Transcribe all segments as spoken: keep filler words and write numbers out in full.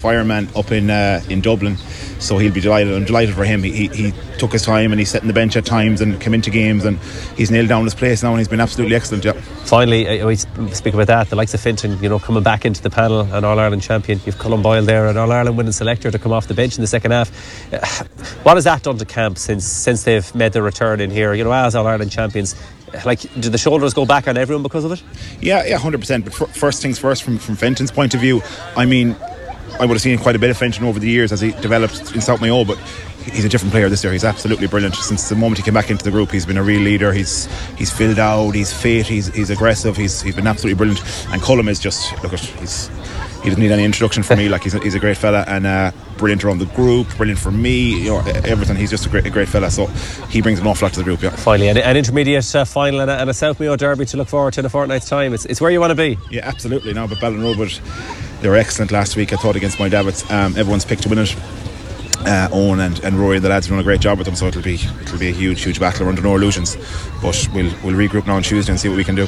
fireman up in uh, in Dublin, so he'll be delighted. I'm delighted for him. He, he, he took his time and he's sitting the bench at times and came into games, and he's nailed down his place now, and he's been absolutely excellent. Yeah. Finally, uh, we speak about that, the likes of Fintan, you know, coming back into the panel, an All-Ireland champion. You've Colm Boyle there, an All-Ireland winning selector, to come off the bench in the second half. Uh, what has that done to camp since since they've made their return in here, you know, as All-Ireland champions? Like, do the shoulders go back on everyone because of it? Yeah, yeah, one hundred percent. But f- first things first, from, from Fenton's point of view, I mean, I would have seen quite a bit of Fenton over the years as he developed in South Mayo, but he's a different player this year. He's absolutely brilliant. Since the moment he came back into the group, he's been a real leader. He's he's filled out, he's fit, he's he's aggressive, he's he's been absolutely brilliant. And Colm is just, look at, he's he doesn't need any introduction for me. Like, he's a, he's a great fella, and uh, brilliant around the group, brilliant for me, you know, everything. He's just a great a great fella, so he brings an awful lot to the group. Yeah. Finally, an, an intermediate uh, final and a, and a South Mayo derby to look forward to in a fortnight's time. It's it's where you want to be. Yeah, absolutely. Now, but Ballinrobe, they were excellent last week, I thought, against my Davids. Um, everyone's picked to win it. Uh, Owen and, and Rory and the lads have done a great job with them, so it'll be it'll be a huge huge battle under no illusions. But we'll we'll regroup now on Tuesday and see what we can do.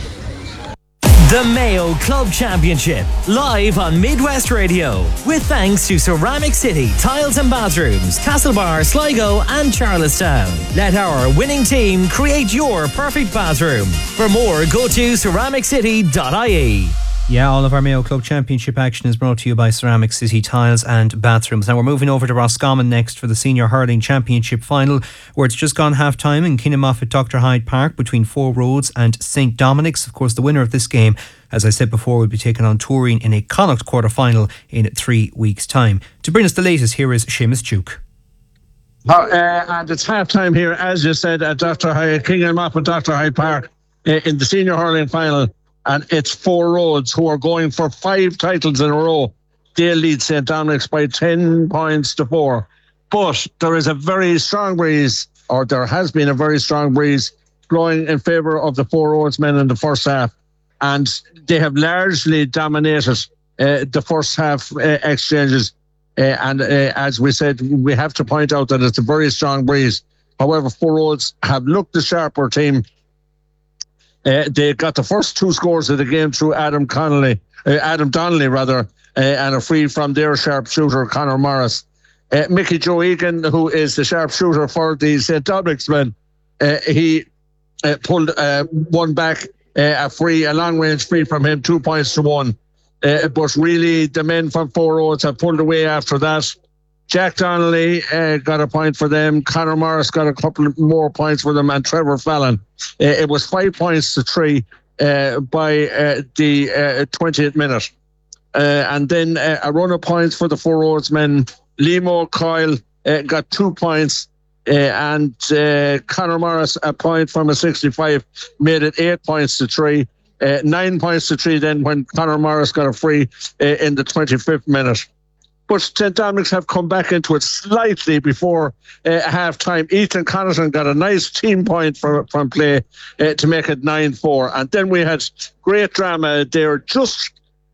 The Mayo Club Championship, live on Midwest Radio, with thanks to Ceramic City Tiles and Bathrooms, Castlebar, Sligo and Charlestown. Let our winning team create your perfect bathroom. For more, go to ceramic city dot I E. Yeah, all of our Mayo Club Championship action is brought to you by Ceramic City Tiles and Bathrooms. Now we're moving over to Roscommon next for the Senior Hurling Championship final, where it's just gone half time in Kinnamouth at Doctor Hyde Park between Four Roads and Saint Dominic's. Of course, the winner of this game, as I said before, will be taken on Turin in a Connacht quarter final in three weeks' time. To bring us the latest, here is Seamus Duke. Uh, and it's half time here, as you said, at Doctor Hyde, Kinnamouth at Doctor Hyde Park uh, in the Senior Hurling final. And it's Four Roads who are going for five titles in a row. They'll lead Saint Dominic's by ten points to four. But there is a very strong breeze, or there has been a very strong breeze, blowing in favour of the Four Roads men in the first half. And they have largely dominated uh, the first half uh, exchanges. Uh, and uh, as we said, we have to point out that it's a very strong breeze. However, Four Roads have looked the sharper team. Uh, they got the first two scores of the game through Adam Connolly, uh, Adam Donnelly rather, uh, and a free from their sharpshooter Conor Morris. Uh, Mickey Joe Egan, who is the sharpshooter for the Saint Dominic's men, uh, he uh, pulled uh, one back, uh, a free, a long range free from him, two points to one. Uh, but really, the men from Four Roads have pulled away after that. Jack Donnelly uh, got a point for them. Conor Morris got a couple more points for them, and Trevor Fallon. Uh, it was five points to three uh, by uh, the uh, twentieth minute. Uh, and then uh, a run of points for the Four Roads men. Liam Coyle uh, got two points, uh, and uh, Conor Morris a point from a sixty-five, made it eight points to three. Uh, nine points to three then when Conor Morris got a free uh, in the twenty-fifth minute. But Saint Dominic's have come back into it slightly before uh, half time. Ethan Connaughton got a nice team point from, from play uh, to make it nine four. And then we had great drama there just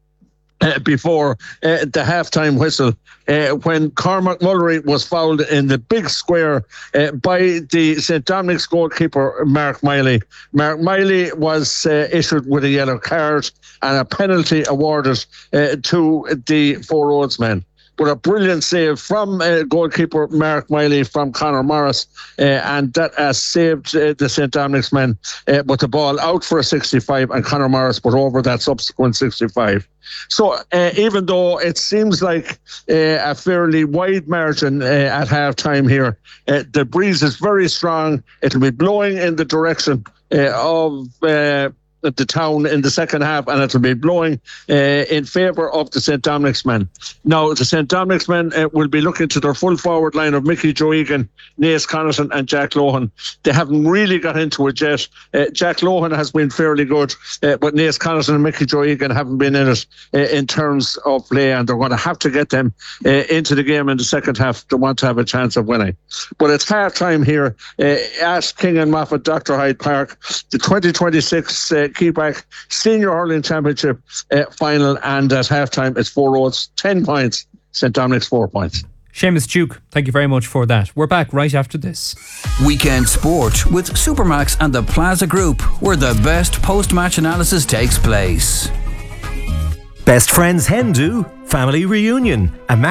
uh, before uh, the half-time whistle uh, when Cormac Mullery was fouled in the big square uh, by the Saint Dominic's goalkeeper, Mark Miley. Mark Miley was uh, issued with a yellow card and a penalty awarded uh, to the Four Roads men. But a brilliant save from uh, goalkeeper Mark Miley from Conor Morris, uh, and that has saved uh, the Saint Dominic's men uh, with the ball out for a sixty-five, and Conor Morris put over that subsequent sixty-five. So uh, even though it seems like uh, a fairly wide margin uh, at half time here, uh, the breeze is very strong. It'll be blowing in the direction uh, of uh, the town in the second half, and it'll be blowing uh, in favour of the Saint Dominic's men. Now, the Saint Dominic's men uh, will be looking to their full forward line of Mickey Joe Egan, Naas Connaughton and Jack Lohan. They haven't really got into it yet. Uh, Jack Lohan has been fairly good, uh, but Naas Connaughton and Mickey Joe Egan haven't been in it uh, in terms of play, and they're going to have to get them uh, into the game in the second half to want to have a chance of winning. But it's half time here uh, at King and Moffat Doctor Hyde Park, the twenty twenty-six uh, Keyback Senior Hurling Championship uh, final, and at half time it's Four Roads ten points, Saint Dominic's four points. Seamus Duke, thank you very much for that. We're back right after this. Weekend Sport with Supermax and the Plaza Group, where the best post-match analysis takes place. Best Friends Hen Do Family Reunion. A